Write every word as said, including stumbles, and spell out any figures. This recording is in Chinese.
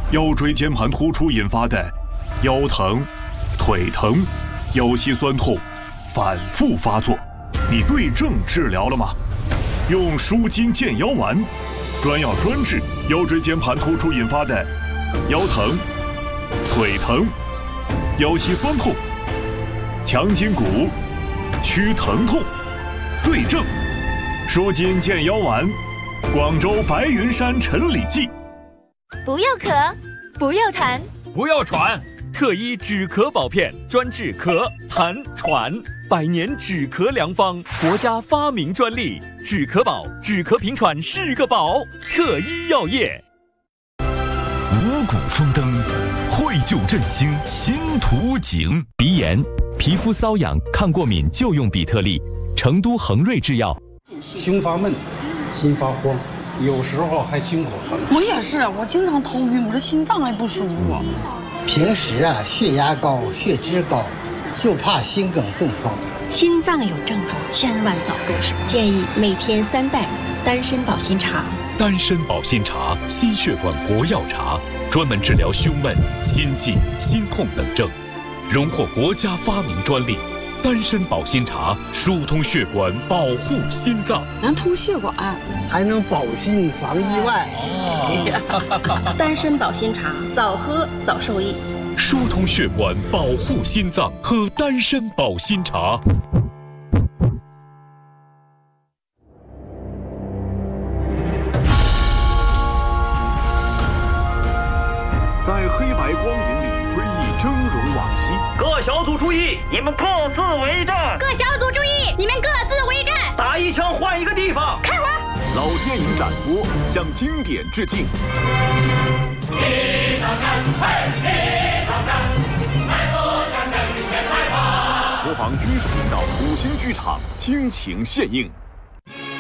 腰椎间盘突出引发的腰疼、腿疼、腰膝酸痛反复发作，你对症治疗了吗？用舒筋健腰丸，专药专治腰椎间盘突出引发的腰疼、腿疼、腰膝酸痛，强筋骨，祛疼痛，对症舒筋健腰丸，广州白云山陈李记。 不要咳，不要痰， 不要喘，特医止咳保片，专治咳、痰、喘，百年止咳良方，国家发明专利，止咳宝，止咳平喘是个宝，特医药业。 五谷丰登，惠救振兴新图景。鼻炎、皮肤瘙痒、抗过敏就用比特利，成都恒瑞制药。 胸发闷，心发慌，有时候还心口疼。 我也是，我经常头晕，我这心脏还不舒服。 平时啊，血压高、血脂高，就怕心梗中风。 心脏有症状，千万早重视。建议每天三袋丹参保心茶。 丹参保心茶，心血管国药茶，专门治疗胸闷、心悸、心痛等症，荣获国家发明专利。丹参保心茶疏通血管，保护心脏， 能通血管， 还能保心防意外。 哦、丹参保心茶，早喝早受益。 疏通血管，保护心脏，喝丹参保心茶。 在黑白光影里追忆峥嵘往昔。 各小组注意，你们各自为战。 各小组注意，你们各自为战。 打一枪换一个地方。 开火！ 老电影展播，向经典致敬。 一场战，嘿，一场战，迈步向胜利前来吧。 国防军事频道五星剧场倾情献映。